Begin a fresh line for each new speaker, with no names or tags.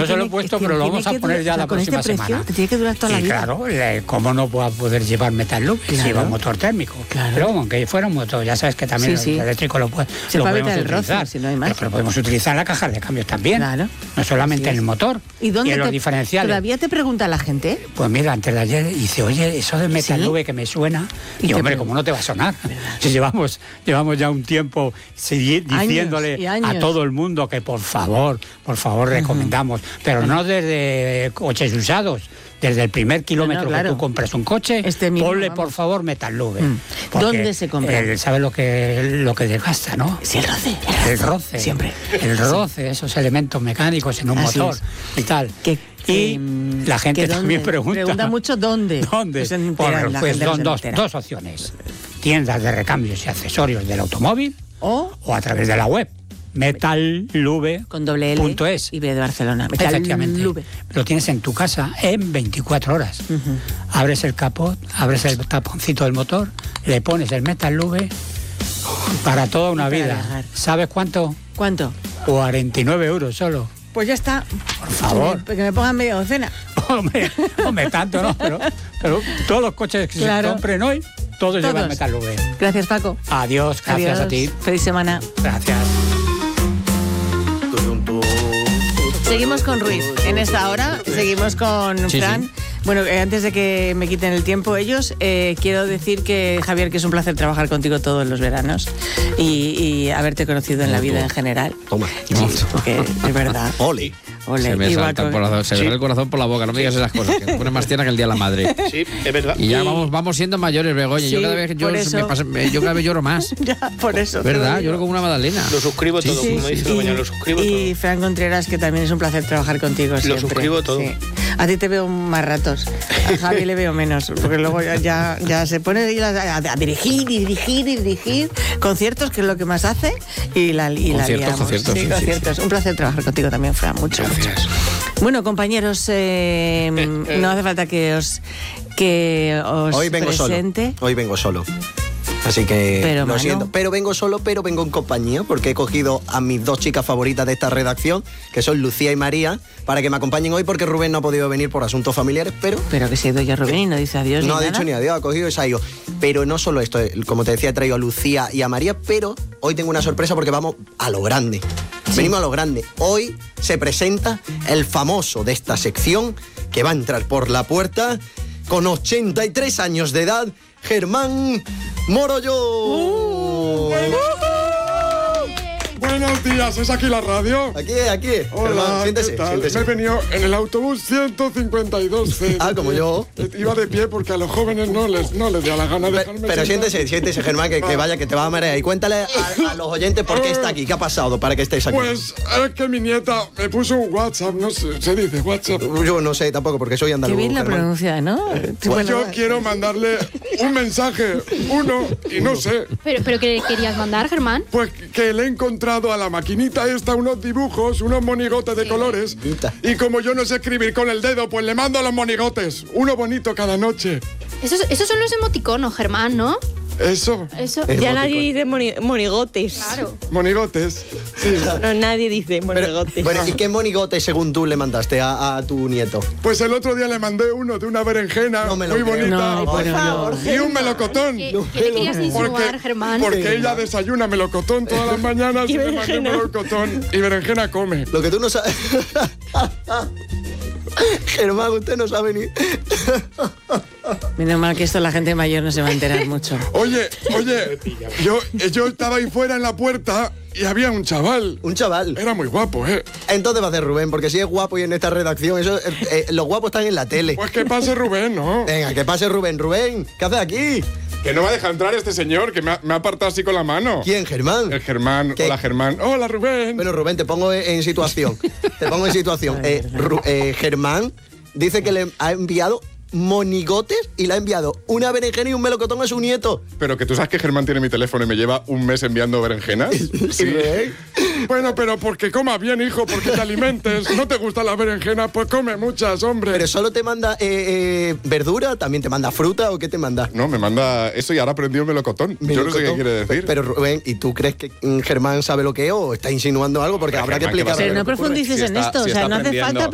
No se lo he puesto, pero lo vamos a poner ya la próxima semana.
Te tiene que durar toda la vida.
Claro, ¿cómo no va a poder llevar Metal Loop si lleva un motor térmico?
Claro.
Pero aunque fuera un motor, ya sabes que también el eléctrico lo podemos utilizar.
Si no hay más.
Pero podemos utilizar en la caja de cambios también.
Claro.
No solamente en el motor.
¿Y dónde
en los diferenciales.
¿Todavía te pregunta la gente?
Pues mira, antes de ayer dice, oye, eso de Metal Loop que me suena. Y hombre, ¿cómo no te va a sonar? Si llevamos ya un tiempo diciéndole a todo el mundo que por favor recomendamos, pero no desde coches usados, desde el primer kilómetro que tú compras un coche, ponle por favor Metal Loop.
¿Dónde se compra?
Sabe lo que desgasta, ¿no?
Sí, el roce. Siempre.
El roce, esos elementos mecánicos en un motor y tal. Y la gente también pregunta
mucho dónde.
Pues son dos opciones. Tiendas de recambios y accesorios del automóvil o a través de la web. Metallube.es.
Con doble L y B de Barcelona.
Efectivamente. Lo tienes en tu casa en 24 horas. Abres el capot, abres el taponcito del motor, le pones el Metallube para toda una vida. ¿Sabes cuánto?
¿Cuánto?
49 euros solo.
Pues ya está.
Por favor.
Que me pongan media docena.
Hombre, tanto no, pero todos los coches que se compren hoy, todos llevan Metallube.
Gracias, Paco.
Adiós, gracias a ti.
Feliz semana.
Gracias.
Seguimos con Ruiz. En esta hora seguimos con Fran. Sí. Bueno, antes de que me quiten el tiempo ellos, quiero decir que, Javier, que es un placer trabajar contigo todos los veranos y haberte conocido en la vida en general.
Toma.
Porque es verdad.
Ole.
Se me salta el corazón, se me ve el corazón por la boca, no me digas esas cosas, que me pone más tierna que el día de la madre.
Sí, es verdad.
Y ya vamos siendo mayores, Begoña.
Sí,
yo cada vez lloro más.
Ya, por eso.
¿Verdad? Lloro como una magdalena.
Lo suscribo todo, como dice Begoña, lo suscribo todo.
Y Fran Contreras, que también es un placer trabajar contigo siempre.
Lo suscribo todo.
Sí. A ti te veo más ratos, a Javi le veo menos, porque luego ya se pone a dirigir conciertos, que es lo que más hace, y la liamos. Conciertos. Un placer trabajar contigo también, Fran, mucho.
Gracias.
Bueno, compañeros, no hace falta que os
Hoy vengo
presente.
Hoy vengo solo. Así que
pero,
lo siento, pero vengo solo, pero vengo en compañía, porque he cogido a mis dos chicas favoritas de esta redacción, que son Lucía y María, para que me acompañen hoy, porque Rubén no ha podido venir por asuntos familiares, pero
que se ha ido ya Rubén y no dice adiós.
No ha dicho ni adiós, ha cogido y se ha ido. Pero no solo esto, como te decía, he traído a Lucía y a María, pero hoy tengo una sorpresa porque vamos a lo grande. Sí. Venimos a lo grande. Hoy se presenta el famoso de esta sección, que va a entrar por la puerta con 83 años de edad, Germán Morollo.
Buenos días, ¿es aquí la radio?
Aquí.
Hola,
siéntese.
Me he venido en el autobús 152C.
Como yo.
Iba de pie porque a los jóvenes no les da la gana de dejarme.
Pero siéntese, Germán, que vaya, que te va a marear. Y cuéntale a los oyentes por qué está aquí, qué ha pasado para que estés aquí.
Pues es que mi nieta me puso un WhatsApp, no sé, se dice WhatsApp.
Yo no sé tampoco, porque soy andaluz.
Qué bien la
Germán.
pronuncia, ¿no?
Pues yo quiero mandarle un mensaje, y no sé.
¿Pero qué querías mandar, Germán?
Pues que le he encontrado a la maquinita esta unos dibujos, unos monigotes de colores. Y como yo no sé escribir con el dedo, pues le mando los monigotes. Uno bonito cada noche.
Esos son los emoticonos, Germán, ¿no?
Eso.
Ya nadie dice monigotes.
Claro.
Monigotes. Sí.
No, nadie dice monigotes.
Bueno, ¿y qué monigote según tú le mandaste a tu nieto?
Pues el otro día le mandé uno de una berenjena muy bonita.
No, por favor.
Y un melocotón.
¿Qué le querías insinuar, Germán?
Porque ella desayuna melocotón todas las mañanas y le mandé un melocotón. Y berenjena come.
Lo que tú no sabes... Germán, usted no sabe ni...
Menos mal que esto la gente mayor no se va a enterar mucho.
Oye, yo estaba ahí fuera en la puerta y había un chaval.
Un chaval.
Era muy guapo, ¿eh?
Entonces va a ser Rubén, porque si es guapo y en esta redacción, los guapos están en la tele.
Pues que pase Rubén, ¿no?
Venga, que pase Rubén. Rubén, ¿qué haces aquí?
Que no va a dejar entrar este señor, que me ha apartado así con la mano.
¿Quién, Germán?
El Germán. ¿Qué? Hola, Germán. Hola, Rubén.
Bueno, Rubén, te pongo en situación. Germán dice que le ha enviado monigotes y le ha enviado una berenjena y un melocotón a su nieto.
Pero que tú sabes que Germán tiene mi teléfono y me lleva un mes enviando berenjenas.
Sí.
Bueno, pero porque coma bien, hijo, porque te alimentes. ¿No te gusta la berenjena? Pues come muchas, hombre.
¿Pero solo te manda verdura? ¿También te manda fruta o qué te manda?
No, me manda eso y ahora aprendió melocotón. Yo no sé qué quiere decir.
Pero Rubén, ¿y tú crees que Germán sabe lo que es o está insinuando algo? Porque habrá que explicarlo.
Pero no profundices en esto, o sea, no hace falta